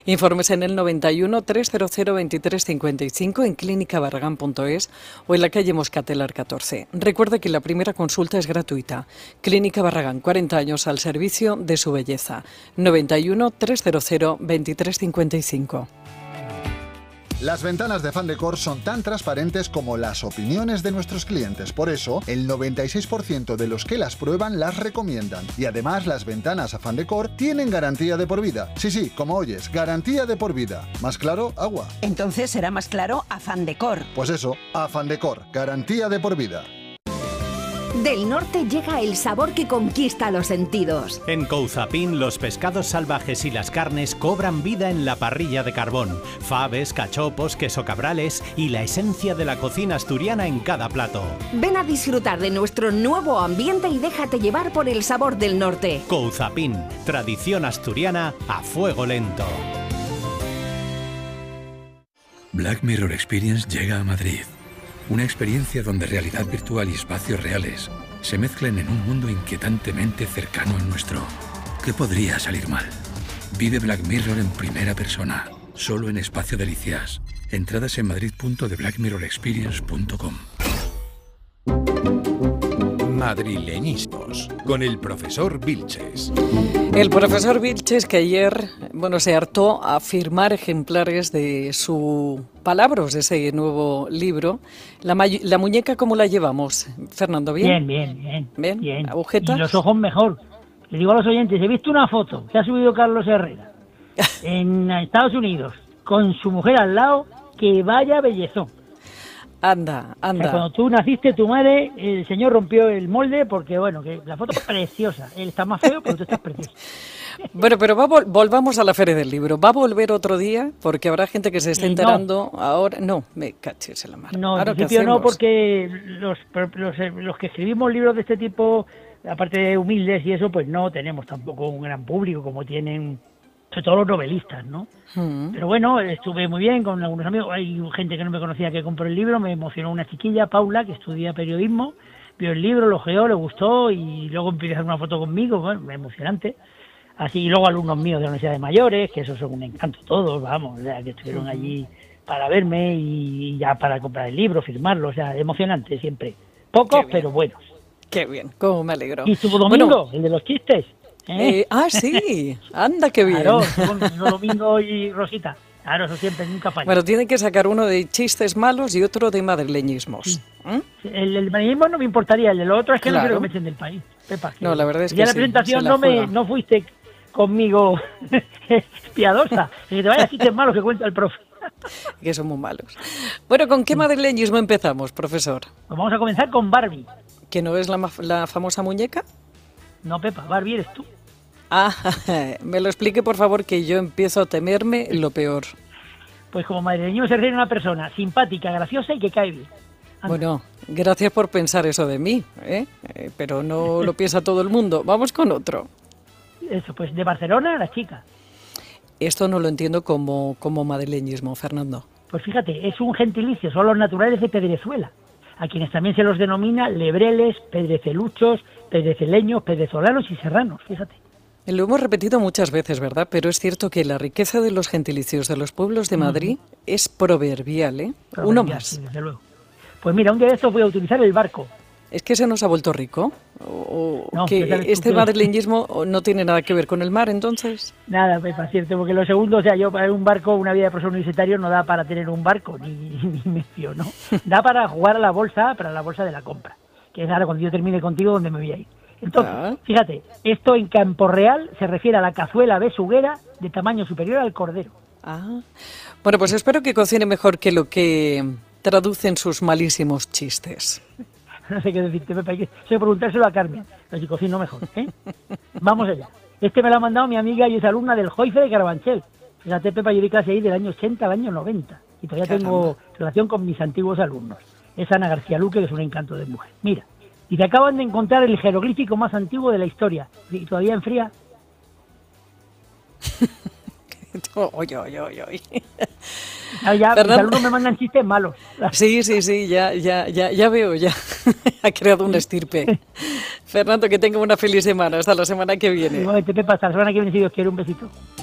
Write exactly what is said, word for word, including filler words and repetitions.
Informes en el noventa y uno, trescientos veintitrés, cincuenta y cinco, en clínica barragán punto es o en la calle Moscatelar catorce. Recuerde que la primera consulta es gratuita. Clínica Barragán, cuarenta años al servicio de su belleza. noventa y uno, trescientos veintitrés, cincuenta y cinco. Las ventanas de Fandecor son tan transparentes como las opiniones de nuestros clientes. Por eso, el noventa y seis por ciento de los que las prueban las recomiendan. Y además, las ventanas a Fandecor tienen garantía de por vida. Sí, sí, como oyes, garantía de por vida. ¿Más claro? Agua. Entonces será más claro a Fandecor. Pues eso, a Fandecor, garantía de por vida. Del norte llega el sabor que conquista los sentidos. En Couzapin, los pescados salvajes y las carnes cobran vida en la parrilla de carbón. Faves, cachopos, queso cabrales y la esencia de la cocina asturiana en cada plato. Ven a disfrutar de nuestro nuevo ambiente y déjate llevar por el sabor del norte. Couzapin, tradición asturiana a fuego lento. Black Mirror Experience llega a Madrid. Una experiencia donde realidad virtual y espacios reales se mezclan en un mundo inquietantemente cercano al nuestro. ¿Qué podría salir mal? Vive Black Mirror en primera persona, solo en Espacio Delicias. Entradas en madrid punto de black mirror experience punto com. Madrileñismos, con el profesor Vilches. El profesor Vilches, que ayer, bueno, se hartó a firmar ejemplares de su Palabras, de ese nuevo libro. La, la muñeca, ¿cómo la llevamos, Fernando? ¿Bien? Bien, bien, bien. ¿Bien? bien. ¿Agujetas? Y los ojos mejor. Le digo a los oyentes, he visto una foto que ha subido Carlos Herrera en Estados Unidos con su mujer al lado, que vaya bellezón. Anda, anda. O sea, cuando tú naciste, tu madre, el señor rompió el molde porque, bueno, que la foto es preciosa. Él está más feo, pero tú estás preciosa. Bueno, pero va, volvamos a la Feria del Libro. ¿Va a volver otro día? Porque habrá gente que se esté enterando no. ahora. No, me caches en la mano. No, en principio no, porque los, los, los que escribimos libros de este tipo, aparte de humildes y eso, pues no tenemos tampoco un gran público como tienen, sobre todo los novelistas, ¿no? Mm. Pero bueno, estuve muy bien con algunos amigos. Hay gente que no me conocía que compró el libro, me emocionó una chiquilla, Paula, que estudia periodismo, vio el libro, lo ojeó, le gustó y luego empezó a hacer una foto conmigo, bueno, emocionante. Así, y luego alumnos míos de la Universidad de Mayores, que esos son un encanto todos, vamos, o sea, que estuvieron allí para verme y ya para comprar el libro, firmarlo, o sea, emocionante siempre. Pocos, pero buenos. Qué bien, cómo me alegro. Y estuvo Domingo, bueno, el de los chistes. ¿eh? Eh, ah, sí, anda, qué bien. Claro, estuvo Domingo y Rosita. Claro, eso siempre, nunca falla. Bueno, tienen que sacar uno de chistes malos y otro de madrileñismos. Sí. ¿Eh? El, el madrileñismo no me importaría, el de lo otro es que claro. No quiero que me echen del país. Pepa, no, la verdad es que ya sí, la presentación no, me, no fuiste conmigo piadosa, que te vaya chistes malos que cuenta el profe. Que son muy malos. Bueno, ¿con qué madrileñismo empezamos, profesor? Pues vamos a comenzar con Barbie. ¿Que no es la, la famosa muñeca? No, Pepa, Barbie eres tú. Ah, me lo explique, por favor, que yo empiezo a temerme lo peor. Pues como madrileño se refiere a una persona simpática, graciosa y que cae bien. Anda. Bueno, gracias por pensar eso de mí, ¿eh? Eh, pero no lo piensa todo el mundo. Vamos con otro. Eso, pues de Barcelona, la chica. Esto no lo entiendo como, como madrileñismo, Fernando. Pues fíjate, es un gentilicio, son los naturales de Pedrezuela, a quienes también se los denomina lebreles, pedreceluchos, pedreceleños, pedrezolanos y serranos, fíjate. Lo hemos repetido muchas veces, ¿verdad? Pero es cierto que la riqueza de los gentilicios de los pueblos de Madrid uh-huh. es proverbial, ¿eh? Proverbial, Uno más. Sí, desde luego. Pues mira, un día de estos voy a utilizar el barco. ¿Es que se nos ha vuelto rico? ¿O no, que este madrileñismo no tiene nada que ver con el mar, entonces? Nada, Pepa, cierto, porque lo segundo, o sea, yo para un barco, una vida de profesor universitario no da para tener un barco, ni, ni medio, ¿no? Da para jugar a la bolsa, para la bolsa de la compra, que es ahora cuando yo termine contigo donde me voy a ir. Entonces, ah. fíjate, esto en campo real se refiere a la cazuela besuguera de tamaño superior al cordero. Ah, bueno, pues espero que cocine mejor que lo que traducen sus malísimos chistes. No sé qué decirte, Pepa, hay que, hay que preguntárselo a Carmen, pero si cocino mejor, ¿eh? Vamos allá. Este me lo ha mandado mi amiga y es alumna del Joife de Carabanchel. Fíjate, Pepa, yo di clase ahí del año ochenta al año noventa y todavía Caramba. Tengo relación con mis antiguos alumnos. Es Ana García Luque, que es un encanto de mujer. Mira, y te acaban de encontrar el jeroglífico más antiguo de la historia. ¿Y todavía enfría? Oye, oye, oye, oye. No, ya, mis alumnos me mandan chistes malos. Sí, sí, sí, ya, ya, ya, ya veo, ya. Ha creado un estirpe. Fernando, que tenga una feliz semana. Hasta la semana que viene. Igualmente, Pepa, hasta la semana que viene, si Dios quiere. Un besito.